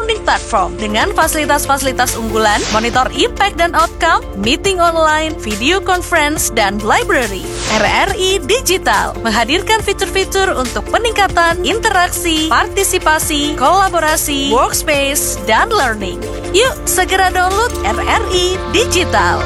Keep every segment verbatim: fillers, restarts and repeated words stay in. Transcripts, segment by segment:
learning platform dengan fasilitas-fasilitas unggulan, monitor impact dan outcome, meeting online, video conference, dan library. R R I Digital menghadirkan fitur-fitur untuk peningkatan interaksi, partisipasi, kolaborasi, workspace, dan learning. Yuk segera download R R I Digital.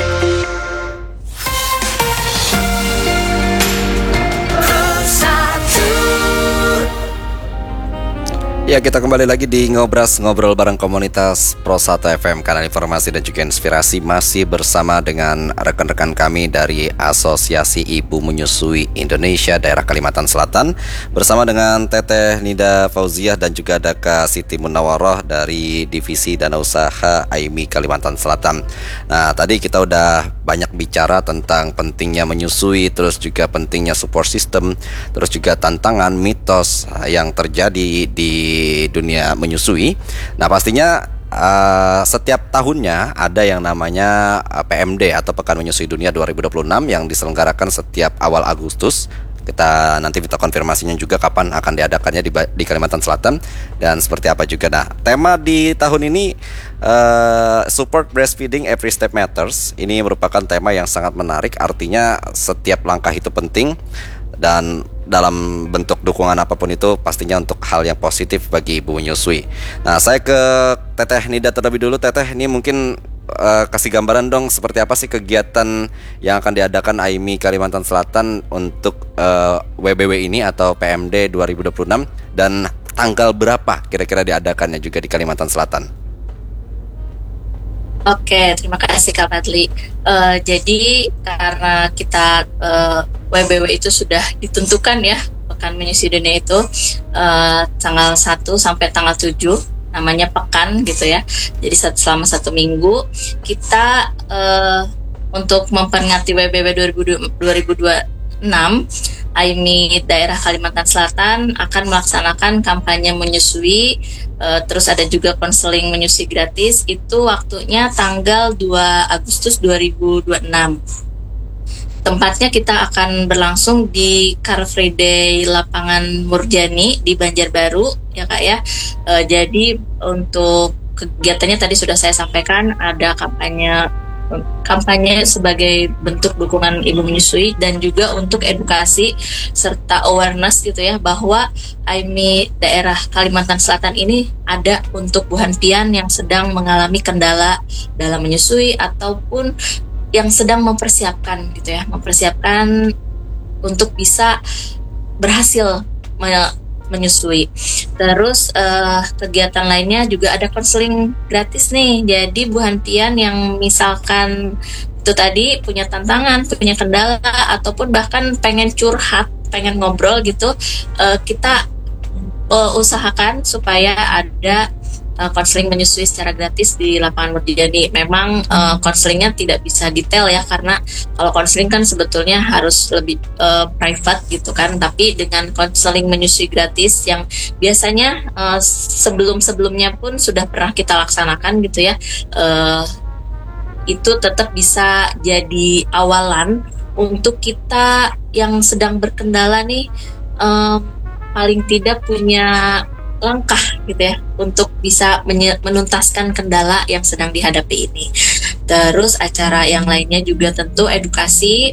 Ya, kita kembali lagi di Ngobras, ngobrol bareng komunitas Pro satu F M, kanal informasi dan juga inspirasi. Masih bersama dengan rekan-rekan kami dari Asosiasi Ibu Menyusui Indonesia Daerah Kalimantan Selatan, bersama dengan Teteh Nida Fauziah dan juga ada Kak Siti Munawaroh dari Divisi Dana Usaha A I M I Kalimantan Selatan. Nah, tadi kita udah banyak bicara tentang pentingnya menyusui, terus juga pentingnya support system, terus juga tantangan, mitos yang terjadi di dunia menyusui. Nah, pastinya uh, setiap tahunnya ada yang namanya uh, P M D atau Pekan Menyusui Dunia dua ribu dua puluh enam yang diselenggarakan setiap awal Agustus. Kita nanti minta konfirmasinya juga kapan akan diadakannya di, di Kalimantan Selatan dan seperti apa juga. Nah, tema di tahun ini uh, Support Breastfeeding Every Step Matters. Ini merupakan tema yang sangat menarik. Artinya setiap langkah itu penting, dan dalam bentuk dukungan apapun itu pastinya untuk hal yang positif bagi ibu menyusui. Nah, saya ke Teteh Nida terlebih dulu. Teteh, ini mungkin uh, kasih gambaran dong seperti apa sih kegiatan yang akan diadakan A I M I Kalimantan Selatan untuk uh, W B W ini atau P M D dua ribu dua puluh enam, dan tanggal berapa kira-kira diadakannya juga di Kalimantan Selatan? Oke, terima kasih Kak Fadli. Uh, jadi karena kita uh, W B W itu sudah ditentukan ya, Pekan Menyusui Dunia itu uh, tanggal satu sampai tanggal tujuh, namanya pekan gitu ya. Jadi selama satu minggu kita uh, untuk memperingati W B W dua ribu dua puluh enam, A I M I Daerah Kalimantan Selatan akan melaksanakan kampanye menyusui. Uh, terus ada juga konseling menyusui gratis. Itu waktunya tanggal dua Agustus dua ribu dua puluh enam. Tempatnya kita akan berlangsung di Car Free Day Lapangan Murjani di Banjarbaru ya Kak ya. Uh, jadi untuk kegiatannya tadi sudah saya sampaikan, ada kampanye kampanye sebagai bentuk dukungan ibu menyusui dan juga untuk edukasi serta awareness gitu ya, bahwa A I M I daerah Kalimantan Selatan ini ada untuk Bu Hanpian yang sedang mengalami kendala dalam menyusui ataupun yang sedang mempersiapkan gitu ya, mempersiapkan untuk bisa berhasil menyusui. Terus uh, kegiatan lainnya juga ada konseling gratis nih. Jadi Bu Hanpian yang misalkan itu tadi punya tantangan, punya kendala, ataupun bahkan pengen curhat, pengen ngobrol gitu, uh, kita uh, usahakan supaya ada konseling uh, menyusui secara gratis di lapangan Murjani. Memang konselingnya uh, tidak bisa detail ya, karena kalau konseling kan sebetulnya harus lebih uh, private gitu kan. Tapi dengan konseling menyusui gratis yang biasanya uh, sebelum-sebelumnya pun sudah pernah kita laksanakan gitu ya, uh, itu tetap bisa jadi awalan untuk kita yang sedang berkendala nih, uh, paling tidak punya langkah gitu ya untuk bisa menye- menuntaskan kendala yang sedang dihadapi ini. Terus acara yang lainnya juga tentu edukasi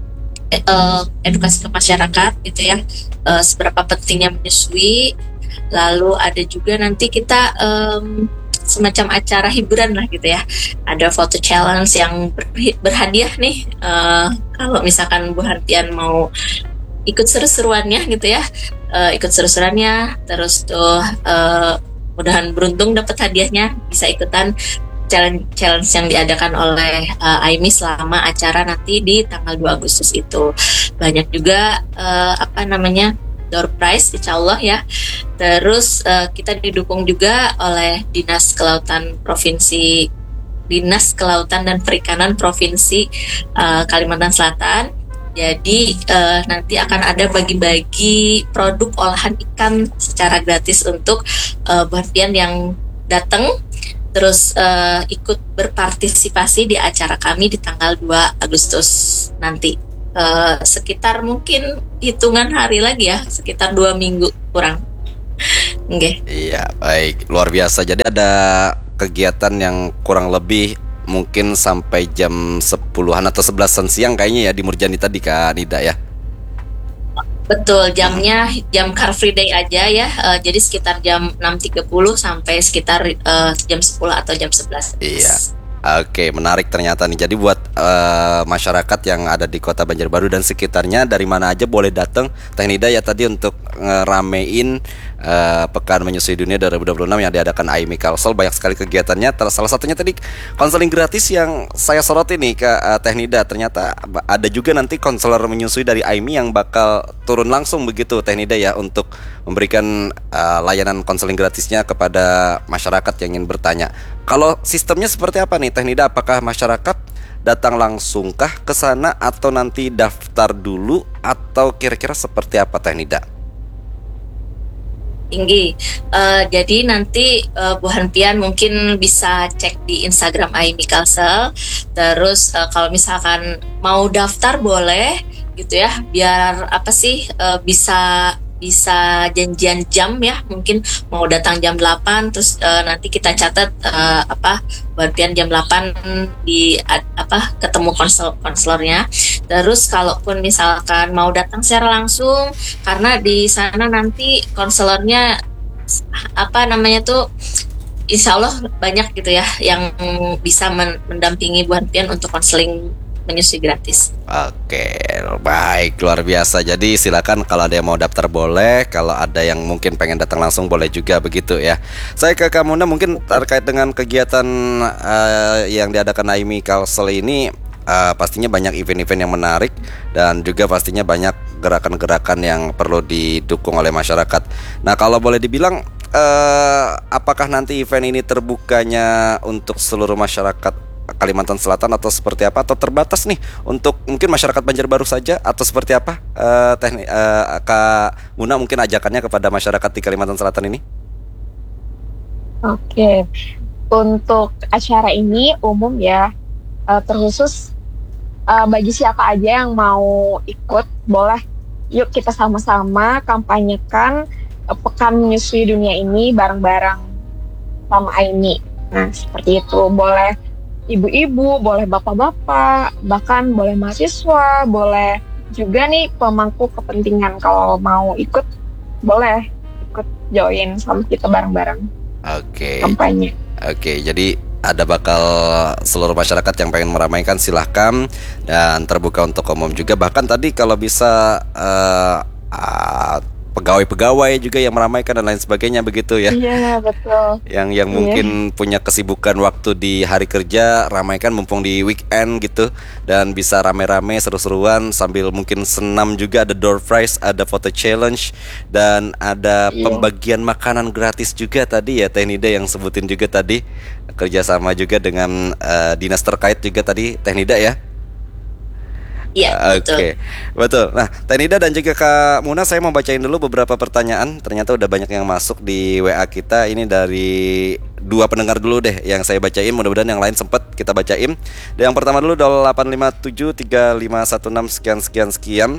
eh, edukasi ke masyarakat gitu ya, eh, seberapa pentingnya menyusui. Lalu ada juga nanti kita um, semacam acara hiburan lah gitu ya. Ada foto challenge yang ber- berhadiah nih, uh, kalau misalkan Bu Hanpian mau ikut seru-seruannya gitu ya, uh, ikut seru-seruannya, terus tuh uh, mudahan beruntung dapat hadiahnya, bisa ikutan challenge challenge yang diadakan oleh uh, A I M I selama acara nanti di tanggal dua Agustus itu. Banyak juga uh, apa namanya door prize insyaallah ya. Terus uh, kita didukung juga oleh Dinas Kelautan Provinsi Dinas Kelautan dan Perikanan Provinsi uh, Kalimantan Selatan. Jadi uh, nanti akan ada bagi-bagi produk olahan ikan secara gratis untuk uh, Bu Hanpian yang datang, terus uh, ikut berpartisipasi di acara kami di tanggal dua Agustus nanti. Uh, sekitar mungkin hitungan hari lagi ya, sekitar dua minggu kurang. Nggih. Iya, baik, luar biasa. Jadi ada kegiatan yang kurang lebih mungkin sampai jam sepuluhan atau sebelasan siang kayaknya ya di Murjani tadi Kak Nida ya. Betul, jamnya jam Car Free Day aja ya. Eh, jadi sekitar jam enam tiga puluh sampai sekitar eh, jam sepuluh atau jam sebelas. Iya. Oke, menarik ternyata nih. Jadi buat eh, masyarakat yang ada di Kota Banjarbaru dan sekitarnya dari mana aja boleh datang Teh Nida ya tadi untuk ngeramein eh, Pekan Menyusui Dunia dua ribu dua puluh enam yang diadakan A I M I Kalsel. Banyak sekali kegiatannya. Ter- Salah satunya tadi konseling gratis yang saya soroti nih ke eh, Teh Nida. Ternyata ba- ada juga nanti konselor menyusui dari A I M I yang bakal turun langsung begitu Teh Nida ya untuk memberikan eh, layanan konseling gratisnya kepada masyarakat yang ingin bertanya. Kalau sistemnya seperti apa nih Teh Nida? Apakah masyarakat datang langsungkah ke sana atau nanti daftar dulu atau kira-kira seperti apa Teh Nida? Tinggi. Eh, jadi nanti eh, Bu Hanpian mungkin bisa cek di Instagram A I M I Kalsel. Terus eh, kalau misalkan mau daftar boleh gitu ya. Biar apa sih eh, bisa bisa janjian jam ya, mungkin mau datang jam delapan terus eh, nanti kita catat eh, apa Bu Hanpian jam delapan di ad- apa ketemu konsel konselornya. Terus kalaupun misalkan mau datang secara langsung, karena di sana nanti konselornya apa namanya tuh insya Allah banyak gitu ya yang bisa men- mendampingi Bu Hanpian untuk konseling menyusui gratis. Oke, baik, luar biasa. Jadi silakan kalau ada yang mau daftar boleh, kalau ada yang mungkin pengen datang langsung boleh juga begitu ya. Saya ke Kamuna mungkin terkait dengan kegiatan uh, yang diadakan A I M I Kalsel ini, uh, pastinya banyak event-event yang menarik dan juga pastinya banyak gerakan-gerakan yang perlu didukung oleh masyarakat. Nah, kalau boleh dibilang uh, apakah nanti event ini terbukanya untuk seluruh masyarakat Kalimantan Selatan atau seperti apa, atau terbatas nih untuk mungkin masyarakat Banjarbaru saja atau seperti apa uh, teknik uh, Kak Muna mungkin ajakannya kepada masyarakat di Kalimantan Selatan ini? Oke, untuk acara ini umum ya, uh, terkhusus uh, bagi siapa aja yang mau ikut boleh. Yuk kita sama-sama kampanyekan uh, Pekan Menyusui Dunia ini bareng-bareng sama A I M I. Nah seperti itu, boleh ibu-ibu, boleh bapak-bapak, bahkan boleh mahasiswa, boleh juga nih pemangku kepentingan. Kalau mau ikut, boleh ikut join sama kita bareng-bareng. Oke. Kampanye. Oke, jadi ada bakal seluruh masyarakat yang pengen meramaikan silahkan dan terbuka untuk umum juga. Bahkan tadi kalau bisa uh, uh, pegawai-pegawai juga yang meramaikan dan lain sebagainya begitu ya. Iya betul. Yang yang Iya. mungkin punya kesibukan waktu di hari kerja, ramaikan mumpung di weekend gitu, dan bisa rame-rame seru-seruan sambil mungkin senam juga. Ada door prize, ada foto challenge, dan ada Iya. pembagian makanan gratis juga tadi ya Teh Nida yang sebutin juga tadi, kerjasama juga dengan eh, dinas terkait juga tadi Teh Nida ya. Iya, Oke, betul. betul. Nah, Teh Nida dan juga Kak Muna, saya mau bacain dulu beberapa pertanyaan. Ternyata udah banyak yang masuk di W A kita. Ini dari dua pendengar dulu deh yang saya bacain. Mudah-mudahan yang lain sempat kita bacain. Dan yang pertama dulu delapan lima tujuh tiga lima satu enam sekian sekian sekian.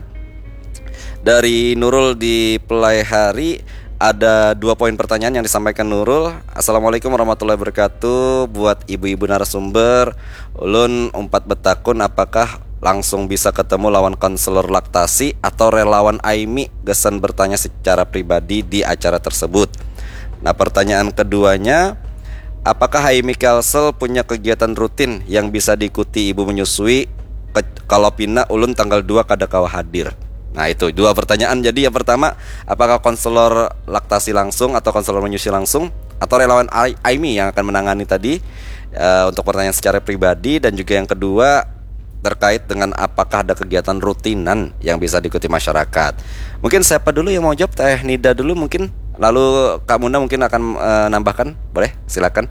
Dari Nurul di Pelai Hari. Ada dua poin pertanyaan yang disampaikan Nurul. Assalamualaikum warahmatullahi wabarakatuh. Buat ibu-ibu narasumber, ulun umpat betakun, apakah langsung bisa ketemu lawan konselor laktasi atau relawan A I M I? Gesan bertanya secara pribadi di acara tersebut. Nah, pertanyaan keduanya, apakah A I M I Kalsel punya kegiatan rutin yang bisa diikuti ibu menyusui? Ke- kalau pina ulun tanggal dua kada kawa hadir. Nah, itu dua pertanyaan. Jadi yang pertama, apakah konselor laktasi langsung atau konselor menyusui langsung atau relawan A I M I yang akan menangani tadi? Uh, untuk pertanyaan secara pribadi. Dan juga yang kedua terkait dengan apakah ada kegiatan rutinan yang bisa diikuti masyarakat. Mungkin siapa dulu yang mau jawab? Teh Nida dulu mungkin. Lalu Kak Muna mungkin akan uh, nambahkan. Boleh? Silakan.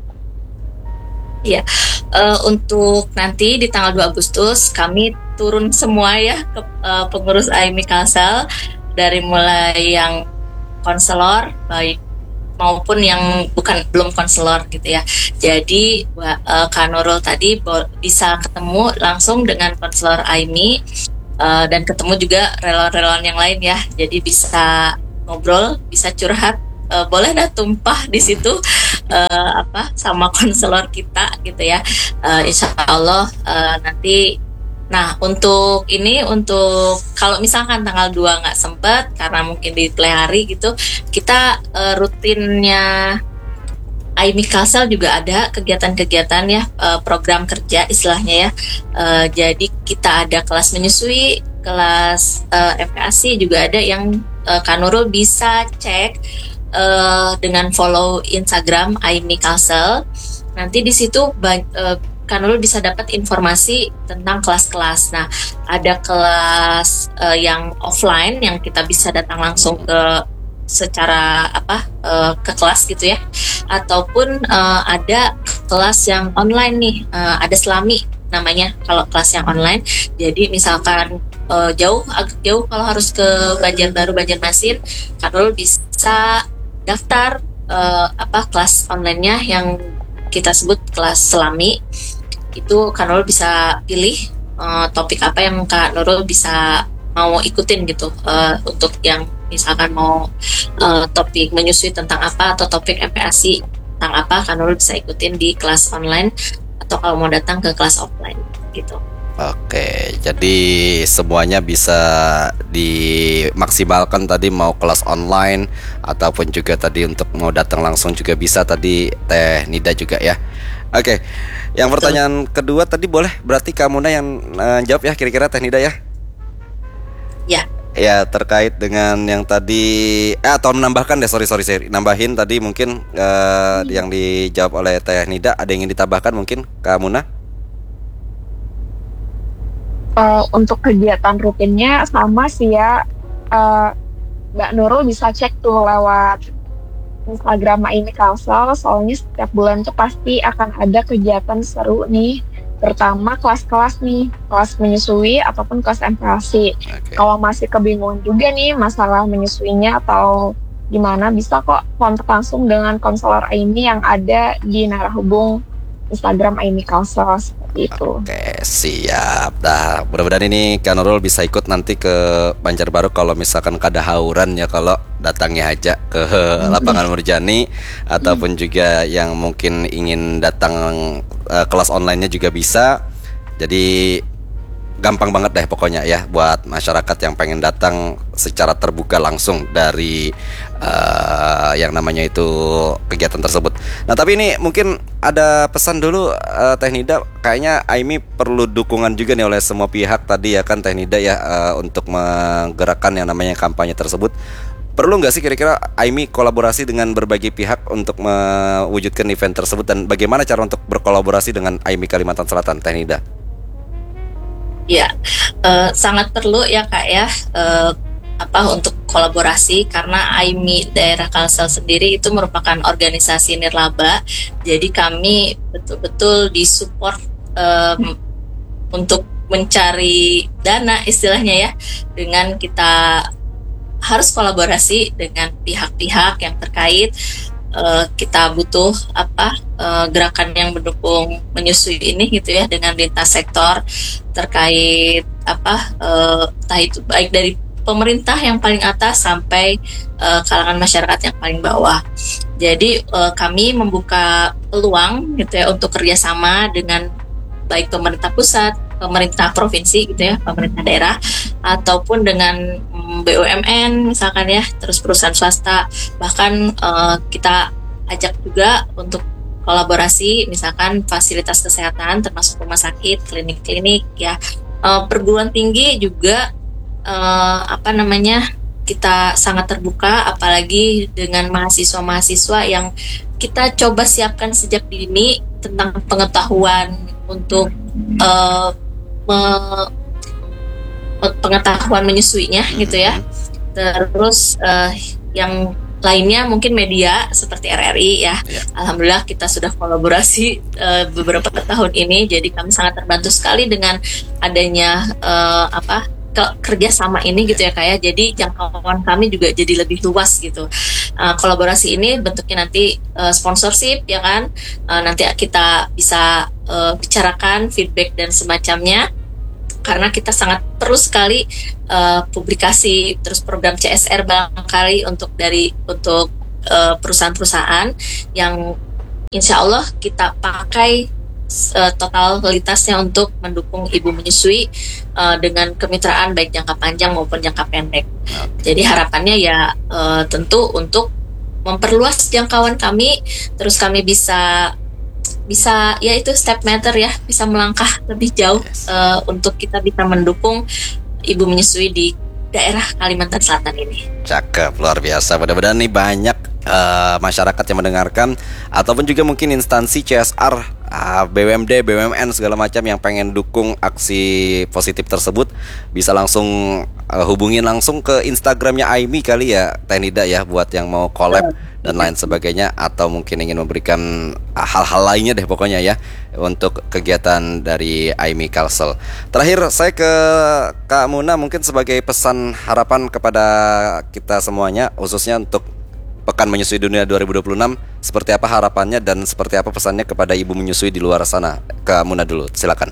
Iya, eh, untuk nanti di tanggal dua Agustus kami turun semua ya ke eh, pengurus A I M I Kalsel, dari mulai yang konselor baik maupun yang bukan belum konselor gitu ya. Jadi uh, Kak Nurul tadi bo- bisa ketemu langsung dengan konselor A I M I uh, dan ketemu juga relawan-relawan yang lain ya. Jadi bisa ngobrol, bisa curhat uh, boleh dah tumpah di situ uh, apa sama konselor kita gitu ya. Uh, insya Allah uh, nanti. Nah untuk ini untuk kalau misalkan tanggal dua nggak sempet karena mungkin di play hari gitu, kita uh, rutinnya I M I Kalsel juga ada kegiatan-kegiatan ya, uh, program kerja istilahnya ya. Uh, jadi kita ada kelas menyusui, kelas uh, M P A S I juga ada yang uh, Kak Nurul bisa cek uh, dengan follow Instagram I M I Kalsel. Nanti di situ ba- uh, Kak Nurul bisa dapat informasi tentang kelas-kelas. Nah, ada kelas uh, yang offline yang kita bisa datang langsung ke secara apa uh, ke kelas gitu ya, ataupun uh, ada kelas yang online nih, uh, ada Selami namanya kalau kelas yang online. Jadi misalkan uh, jauh agak jauh kalau harus ke Banjarbaru, Banjarmasin, Kak Nurul bisa daftar uh, apa kelas online-nya yang kita sebut kelas Selami. Itu Kak Nurul bisa pilih uh, topik apa yang Kak Nurul bisa mau ikutin gitu, uh, untuk yang misalkan mau uh, topik menyusui tentang apa atau topik M P A S I tentang apa, Kak Nurul bisa ikutin di kelas online atau kalau mau datang ke kelas offline gitu. Oke, jadi semuanya bisa dimaksimalkan tadi, mau kelas online ataupun juga tadi untuk mau datang langsung juga bisa tadi Teh Nida juga ya. Oke, yang pertanyaan kedua tadi boleh berarti Kamuna yang uh, jawab ya kira-kira Teh Nida ya. Ya. Ya terkait dengan yang tadi eh atau menambahkan deh sorry sorry sorry nambahin tadi mungkin uh, hmm. yang dijawab oleh Teh Nida, ada yang ingin ditambahkan mungkin Kamuna? Uh, untuk kegiatan rutinnya sama sih ya, uh, Mbak Nurul bisa cek tuh lewat Instagram I M I Kalsel, soalnya setiap bulan tuh pasti akan ada kegiatan seru nih, terutama kelas-kelas nih, kelas menyusui ataupun kelas M P A S I. Okay. Kalau masih kebingungan juga nih masalah menyusuinya atau gimana, bisa kok kontak langsung dengan konselor I M I yang ada di narahubung Instagram I M I Kalsel seperti itu. Oke, siap. Nah, mudah-mudahan ini Kak Nurul bisa ikut nanti ke Banjarbaru kalau misalkan kada hauran ya, kalau datangnya aja ke lapangan Murjani ataupun juga yang mungkin ingin datang uh, kelas online-nya juga bisa. Jadi gampang banget deh pokoknya ya buat masyarakat yang pengen datang secara terbuka langsung dari uh, yang namanya itu kegiatan tersebut. Nah tapi ini mungkin ada pesan dulu uh, Teh Nida, kayaknya I M I perlu dukungan juga nih oleh semua pihak tadi ya kan Teh Nida ya, uh, untuk menggerakkan yang namanya kampanye tersebut. Perlu nggak sih kira-kira I M I kolaborasi dengan berbagai pihak untuk mewujudkan event tersebut, dan bagaimana cara untuk berkolaborasi dengan I M I Kalimantan Selatan, Teh Nida? Ya, uh, sangat perlu ya Kak ya, uh, apa untuk kolaborasi, karena I M I daerah Kalsel sendiri itu merupakan organisasi nirlaba, jadi kami betul-betul disupport um, untuk mencari dana istilahnya ya, dengan kita harus kolaborasi dengan pihak-pihak yang terkait. Uh, kita butuh apa uh, gerakan yang mendukung menyusui ini gitu ya, dengan lintas sektor terkait apa uh, entah itu baik dari pemerintah yang paling atas sampai uh, kalangan masyarakat yang paling bawah. Jadi uh, kami membuka peluang gitu ya untuk kerjasama dengan baik pemerintah pusat, pemerintah provinsi gitu ya, pemerintah daerah, ataupun dengan B U M N misalkan ya, terus perusahaan swasta, bahkan uh, kita ajak juga untuk kolaborasi misalkan fasilitas kesehatan termasuk rumah sakit, klinik-klinik ya, uh, perguruan tinggi juga uh, apa namanya kita sangat terbuka, apalagi dengan mahasiswa-mahasiswa yang kita coba siapkan sejak dini tentang pengetahuan untuk uh, me- pengetahuan menyusuinya gitu ya. Terus uh, yang lainnya mungkin media seperti R R I ya. Ya. Alhamdulillah kita sudah kolaborasi uh, beberapa tahun ini, jadi kami sangat terbantu sekali dengan adanya uh, apa kerjasama ini gitu ya Kak ya. Jadi jangkauan kami juga jadi lebih luas gitu. Uh, kolaborasi ini bentuknya nanti uh, sponsorship ya kan. Uh, nanti kita bisa uh, bicarakan feedback dan semacamnya, karena kita sangat perlu sekali uh, publikasi, terus program C S R barangkali untuk dari untuk uh, perusahaan-perusahaan yang insya Allah kita pakai uh, totalitasnya untuk mendukung ibu menyusui uh, dengan kemitraan baik jangka panjang maupun jangka pendek. Jadi harapannya ya uh, tentu untuk memperluas jangkauan kami, terus kami bisa bisa ya itu step matter ya, bisa melangkah lebih jauh yes. uh, untuk kita bisa mendukung ibu menyusui di daerah Kalimantan Selatan ini. Cakep, luar biasa. Mudah-mudahan nih banyak uh, masyarakat yang mendengarkan ataupun juga mungkin instansi C S R, uh, B U M D, B U M N segala macam yang pengen dukung aksi positif tersebut bisa langsung uh, hubungin langsung ke Instagramnya Aimi kali ya, Teh Nida ya, buat yang mau collab dan lain sebagainya, atau mungkin ingin memberikan hal-hal lainnya deh pokoknya ya untuk kegiatan dari Aimi Kalsel. Terakhir saya ke Kak Muna, mungkin sebagai pesan harapan kepada kita semuanya khususnya untuk Pekan Menyusui Dunia dua ribu dua puluh enam, seperti apa harapannya dan seperti apa pesannya kepada ibu menyusui di luar sana? Kak Muna dulu, silakan.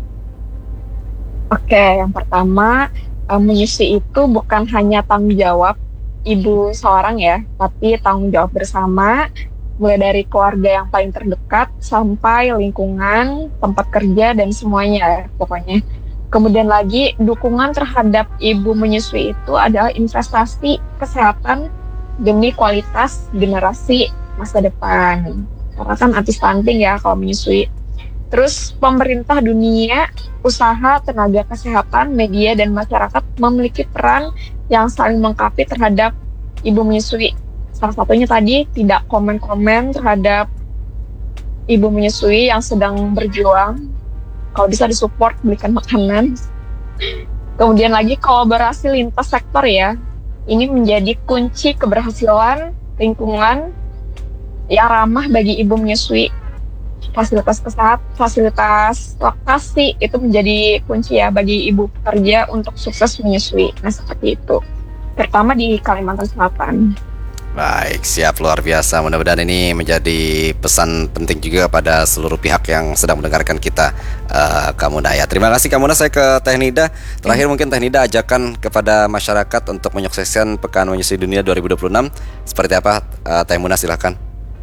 Oke, yang pertama, menyusui itu bukan hanya tanggung jawab ibu seorang ya, tapi tanggung jawab bersama, mulai dari keluarga yang paling terdekat sampai lingkungan, tempat kerja dan semuanya pokoknya. Kemudian lagi dukungan terhadap ibu menyusui itu adalah investasi kesehatan demi kualitas generasi masa depan. Karena kan anti stunting ya kalau menyusui. Terus pemerintah dunia, usaha, tenaga kesehatan, media dan masyarakat memiliki peran yang saling melengkapi terhadap ibu menyusui. Salah satunya tadi tidak komen-komen terhadap ibu menyusui yang sedang berjuang. Kalau bisa disupport, belikan makanan. Kemudian lagi kolaborasi lintas sektor ya. Ini menjadi kunci keberhasilan lingkungan yang ramah bagi ibu menyusui. Fasilitas kesehatan, fasilitas laktasi itu menjadi kunci ya bagi ibu pekerja untuk sukses menyusui. Nah seperti itu, terutama di Kalimantan Selatan. Baik, siap, luar biasa. Mudah-mudahan ini menjadi pesan penting juga pada seluruh pihak yang sedang mendengarkan kita, uh, Kak Muna ya. Terima kasih Kak Muna. Saya ke Teh Nida. Terakhir hmm. mungkin Teh Nida ajakan kepada masyarakat untuk menyukseskan Pekan Menyusui Dunia dua ribu dua puluh enam. Seperti apa, uh, Teh Muna, silahkan.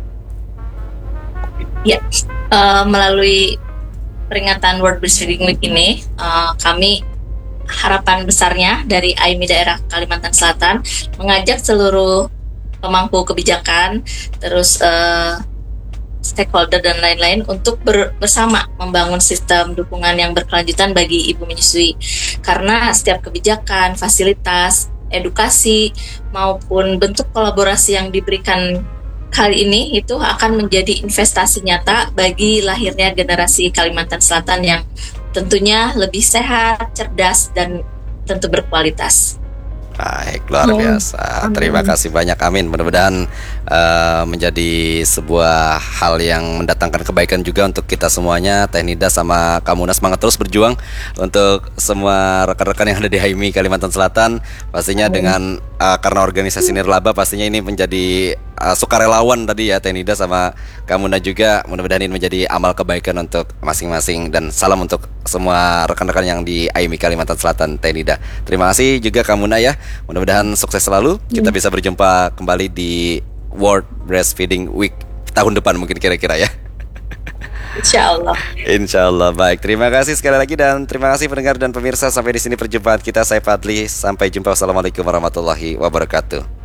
Ya, uh, melalui peringatan World Breastfeeding Week ini, uh, kami harapan besarnya dari Aimi daerah Kalimantan Selatan mengajak seluruh pemangku kebijakan, terus uh, stakeholder dan lain-lain untuk ber- bersama membangun sistem dukungan yang berkelanjutan bagi ibu menyusui. Karena setiap kebijakan, fasilitas, edukasi maupun bentuk kolaborasi yang diberikan kali ini itu akan menjadi investasi nyata bagi lahirnya generasi Kalimantan Selatan yang tentunya lebih sehat, cerdas, dan tentu berkualitas. Baik, luar biasa. Terima kasih banyak, amin. Mudah-mudahan uh, menjadi sebuah hal yang mendatangkan kebaikan juga untuk kita semuanya. Teh Nida sama Kak Muna semangat terus berjuang untuk semua rekan-rekan yang ada di Aimi Kalimantan Selatan. Pastinya amin. Dengan uh, karena organisasi nirlaba pastinya ini menjadi uh, sukarelawan tadi ya Teh Nida sama Kak Muna juga. Mudah-mudahan ini menjadi amal kebaikan untuk masing-masing, dan salam untuk semua rekan-rekan yang di Aimi Kalimantan Selatan, Teh Nida. Terima kasih juga Kak Muna ya. Mudah-mudahan sukses selalu. Kita bisa berjumpa kembali di World Breastfeeding Week tahun depan mungkin kira-kira ya. Insya Allah. Insya Allah. Baik, terima kasih sekali lagi dan terima kasih pendengar dan pemirsa. Sampai di sini perjumpaan kita. Saya Fadli. Sampai jumpa. Wassalamualaikum warahmatullahi wabarakatuh.